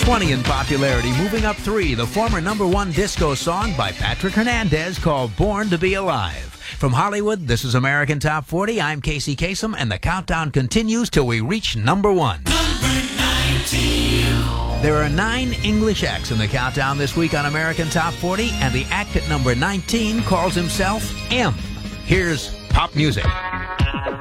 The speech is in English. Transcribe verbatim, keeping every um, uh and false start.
twenty in popularity, moving up three, the former number one disco song by Patrick Hernandez called Born to Be Alive. From Hollywood, this is American Top forty. I'm Casey Kasem, and the countdown continues till we reach number one. Number nineteen. There are nine English acts in the countdown this week on American Top forty, and the act at number nineteen calls himself M. Here's pop music.